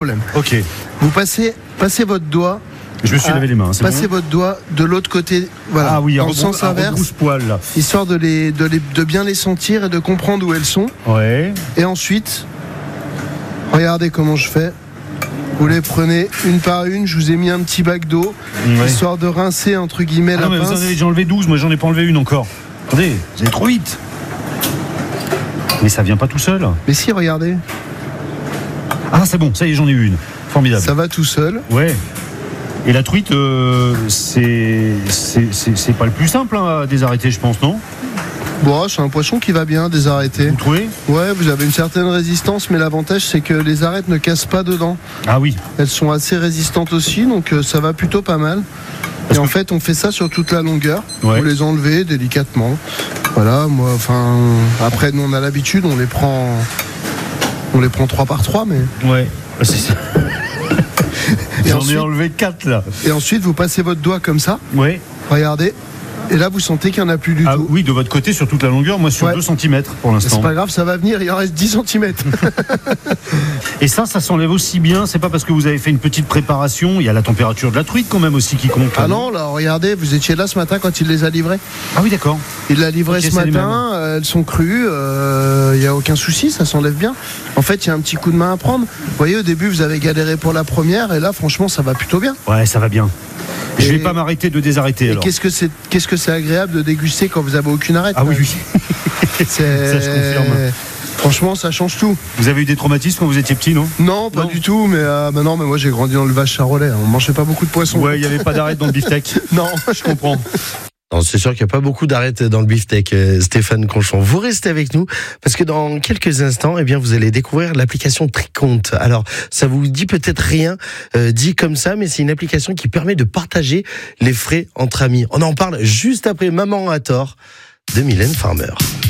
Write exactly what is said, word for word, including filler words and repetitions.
problème. Ok. Vous passez, passez votre doigt. Je me suis à, lavé les mains. C'est passez bon votre doigt de l'autre côté, voilà, ah oui, dans un le rebrou- sens un inverse, rebrousse-poil là. histoire de, les, de, les, de bien les sentir et de comprendre où elles sont. Ouais. Et ensuite, regardez comment je fais. Vous les prenez une par une, je vous ai mis un petit bac d'eau, Ouais. histoire de rincer entre guillemets Ah la non, mais vous en pince. avez déjà enlevé douze, moi j'en ai pas enlevé une encore. Attendez, vous allez trop vite. Mais ça vient pas tout seul. Mais si, regardez, Ah c'est bon, ça y est, j'en ai eu une. Formidable. ça va tout seul. Ouais. Et la truite, euh, c'est, c'est, c'est, c'est pas le plus simple hein, à désarrêter, je pense, non? Bon, c'est un poisson qui va bien désarrêter. Vous trouvez? Ouais, vous avez une certaine résistance, mais l'avantage c'est que les arêtes ne cassent pas dedans. Ah oui. Elles sont assez résistantes aussi, donc euh, ça va plutôt pas mal. Parce et en que- fait, on fait ça sur toute la longueur. Ouais. Vous les enlevez délicatement. Voilà, moi, enfin, après, nous on a l'habitude, on les prend, on les prend trois par trois, mais. Ouais. Ah, c'est ça. Et J'en ensuite- ai enlevé quatre là. Et ensuite, vous passez votre doigt comme ça. Ouais. Regardez. Et là, vous sentez qu'il n'y en a plus du Ah tout. oui, de votre côté sur toute la longueur, moi sur Ouais. deux centimètres pour C'est l'instant. pas grave, ça va venir, il en reste dix centimètres. Et ça, ça s'enlève aussi bien. C'est pas parce que vous avez fait une petite préparation. Il y a la température de la truite quand même aussi qui compte. Ah non, là, regardez, vous étiez là ce matin quand il les a livrées. Ah oui, d'accord. Il l'a livré Ok, ce c'est les matin, euh, elles sont crues, il n'y a aucun souci, ça s'enlève bien. En fait, il y a un petit coup de main à prendre. Vous voyez, au début, vous avez galéré pour la première, et là, franchement, ça va plutôt bien. Ouais, ça va bien. Je Et- vais pas m'arrêter de désarrêter Et alors. qu'est-ce que c'est, qu'est-ce que c'est agréable de déguster quand vous avez aucune arête. Ah oui, quand oui. même. C'est- Ça, je confirme. Franchement, ça change tout. Vous avez eu des traumatismes quand vous étiez petit, non? Non, pas Non. du tout, mais, euh, bah non, mais moi j'ai grandi dans le vache charolais. On mangeait pas beaucoup de poissons. Ouais, il n'y avait pas d'arrêt dans le beefsteak. Non. Je comprends. Non, c'est sûr qu'il n'y a pas beaucoup d'arêtes dans le beefsteak, euh, Stéphane Conchon. Vous restez avec nous parce que dans quelques instants, eh bien, vous allez découvrir l'application Tricompte. Alors, ça vous dit peut-être rien euh, dit comme ça, mais c'est une application qui permet de partager les frais entre amis. On en parle juste après Maman a tort de Mylène Farmer.